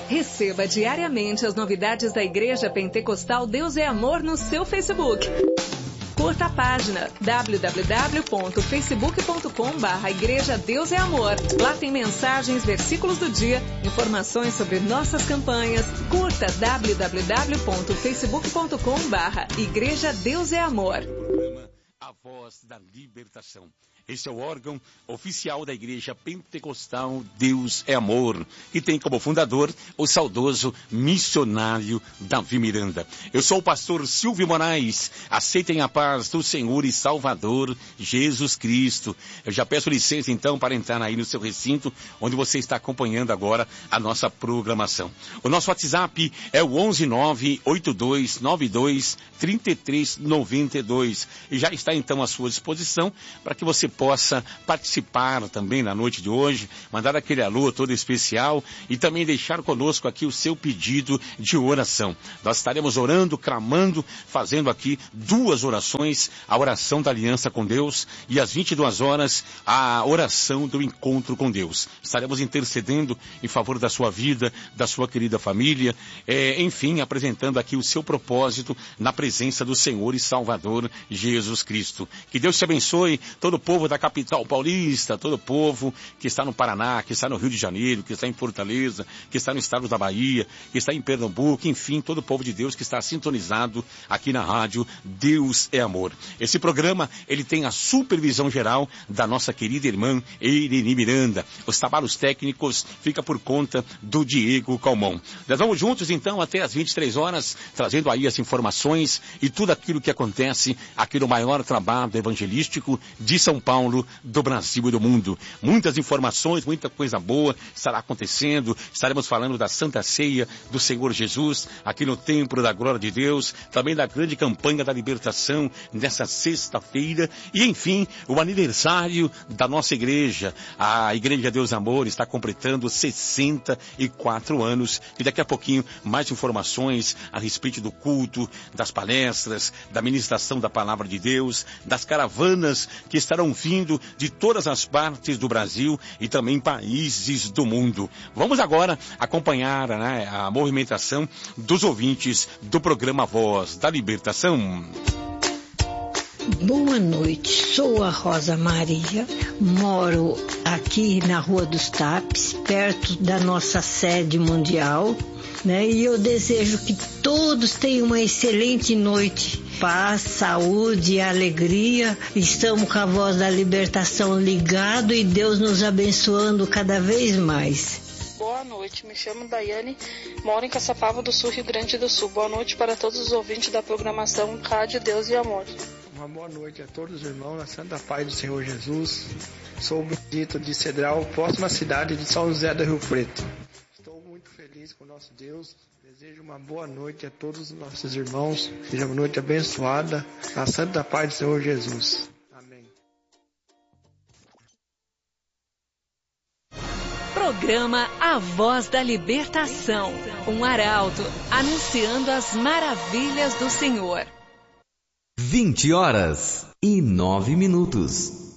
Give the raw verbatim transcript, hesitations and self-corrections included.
Receba diariamente as novidades da Igreja Pentecostal Deus é Amor no seu Facebook. Curta a página w w w ponto facebook ponto com barra Igreja Deus é Amor. Lá tem mensagens, versículos do dia, informações sobre nossas campanhas. Curta w w w ponto facebook ponto com barra Igreja Deus é Amor. A Voz da Libertação. Esse é o órgão oficial da Igreja Pentecostal Deus é Amor, que tem como fundador o saudoso missionário Davi Miranda. Eu sou o pastor Silvio Moraes. Aceitem a paz do Senhor e Salvador Jesus Cristo. Eu já peço licença então para entrar aí no seu recinto, onde você está acompanhando agora a nossa programação. O nosso WhatsApp é o onze nove oito dois nove dois três três nove dois e já está então à sua disposição para que você possa participar também na noite de hoje, mandar aquele alô todo especial e também deixar conosco aqui o seu pedido de oração. Nós estaremos orando, clamando, fazendo aqui duas orações, a oração da aliança com Deus e às vinte e duas horas a oração do encontro com Deus. Estaremos intercedendo em favor da sua vida, da sua querida família, é, enfim, apresentando aqui o seu propósito na presença do Senhor e Salvador Jesus Cristo. Que Deus te abençoe, todo o povo da capital paulista, todo o povo que está no Paraná, que está no Rio de Janeiro, que está em Fortaleza, que está no estado da Bahia, que está em Pernambuco, enfim, todo o povo de Deus que está sintonizado aqui na rádio Deus é Amor. Esse programa, ele tem a supervisão geral da nossa querida irmã Irene Miranda. Os trabalhos técnicos fica por conta do Diego Calmon. Nós vamos juntos então até às vinte e três horas, trazendo aí as informações e tudo aquilo que acontece aqui no maior trabalho evangelístico de São Paulo, do Brasil e do mundo. Muitas informações, muita coisa boa estará acontecendo. Estaremos falando da Santa Ceia do Senhor Jesus aqui no Templo da Glória de Deus, também da grande campanha da libertação nessa sexta-feira e, enfim, o aniversário da nossa igreja. A Igreja Deus Amor está completando sessenta e quatro anos e daqui a pouquinho mais informações a respeito do culto, das palestras, da ministração da Palavra de Deus, das caravanas que estarão vindo de todas as partes do Brasil e também países do mundo. Vamos agora acompanhar, né, a movimentação dos ouvintes do programa Voz da Libertação. Boa noite, sou a Rosa Maria, moro aqui na Rua dos Tapes, perto da nossa sede mundial, né? E eu desejo que todos tenham uma excelente noite, paz, saúde e alegria. Estamos com a Voz da Libertação ligado e Deus nos abençoando cada vez mais. Boa noite, me chamo Daiane, moro em Caçapava do Sul, Rio Grande do Sul. Boa noite para todos os ouvintes da programação Rádio Deus e Amor. Uma boa noite a todos os irmãos na Santa Paz do Senhor Jesus. Sou o Benedito de Cedral, próxima cidade de São José do Rio Preto. Estou muito feliz com o nosso Deus. Desejo uma boa noite a todos os nossos irmãos. Seja uma noite abençoada na Santa Paz do Senhor Jesus. Amém. Programa A Voz da Libertação. Um arauto anunciando as maravilhas do Senhor. vinte horas e nove minutos.